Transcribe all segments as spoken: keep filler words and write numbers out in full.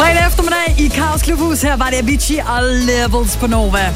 Fredag eftermiddag i Kaos Klubhus. Her var det Avicii og Levels på Nova.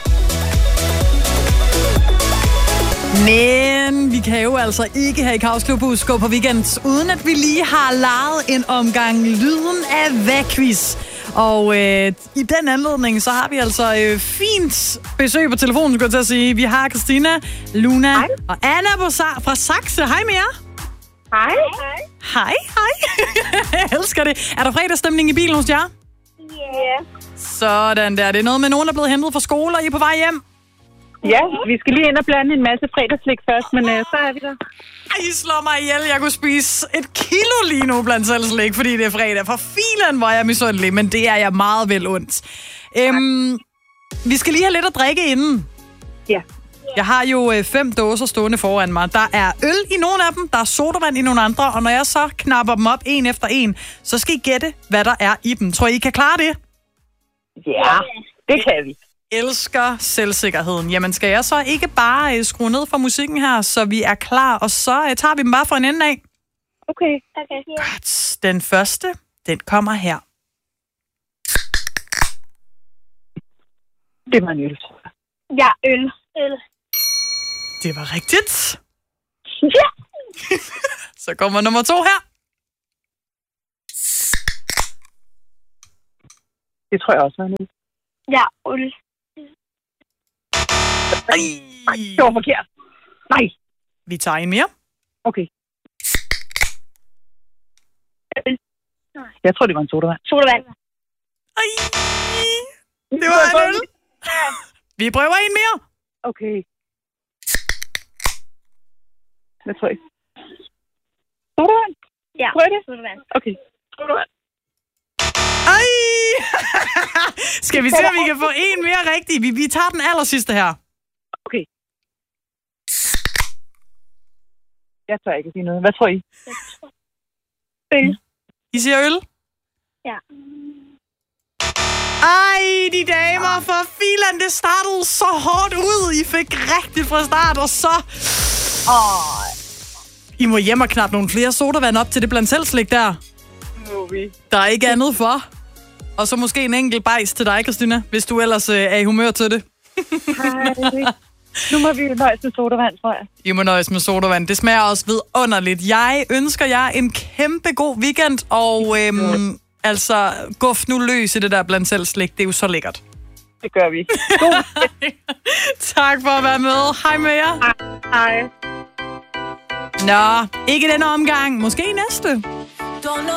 Men vi kan jo altså ikke have i Kaos Klubhus gå på weekend, uden at vi lige har lejet en omgang lyden af hvad-quiz. Og øh, i den anledning, så har vi altså øh, fint besøg på telefonen, skulle jeg til at sige. Vi har Christina, Luna hej. Og Anna fra Saxe. Hej med jer. Hej. Hej, hej. Jeg elsker det. Er der fredagsstemning i bilen hos jer? Ja. Yeah. Sådan der. Det er noget med nogen, der er blevet hentet fra skole, og I er på vej hjem? Ja, vi skal lige ind og blande en masse fredagslik først, men øh, så er vi der. Ej, I slår mig ihjel. Jeg kunne spise et kilo lige nu blandt selv slik, fordi det er fredag. For filen var jeg misundelig, men det er jeg meget vel ondt. Øhm, vi skal lige have lidt at drikke inden. Ja. Jeg har jo øh, fem dåser stående foran mig. Der er øl i nogle af dem, der er sodavand i nogle andre, og når jeg så knapper dem op en efter en, så skal I gætte, hvad der er i dem. Tror I, I kan klare det? Ja, det kan vi. Elsker selvsikkerheden. Jamen, skal jeg så ikke bare øh, skrue ned for musikken her, så vi er klar, og så øh, tager vi dem bare fra en ende af? Okay. Okay. Godt. Den første, den kommer her. Det var en øl. Ja, øl. Øl. Det var rigtigt. Ja. Så kommer nummer to her. Det tror jeg også var en øl. Ja, øl. Ej. Nej, det var forkert. Nej. Vi tager en mere. Okay. Jeg tror, det var en sodavand. Sodavand. Ej. Det var en øl. Vi prøver en mere. Okay. Hvad tror I? Sodavand? Ja. Prøv det? Sodavand. Okay. Sodavand. Ej. Skal vi se, om vi kan få en mere rigtig? Vi, vi tager den aller sidste her. Okay. Jeg tør ikke sige noget. Hvad tror I? Øl. I siger øl? Ja. Ej, de damer, for filan, det startede så hårdt ud. I fik rigtigt fra start, og så... Åh. I må hjem og knappe nogle flere sodavand op til det blandt selv slik der. Må vi. Der er ikke andet for. Og så måske en enkelt bajs til dig, Christina, hvis du ellers øh, er i humør til det. Hej. Nu må vi nøjes med sodavand, tror jeg. I må nøjes med sodavand. Det smager også vidunderligt. Jeg ønsker jer en kæmpe god weekend, og øhm, altså, guf nu løs i det der blandt selv slik. Det er jo så lækkert. Det gør vi. Tak for at være med. Hej med jer. Hej. Nå, ikke denne omgang. Måske næste.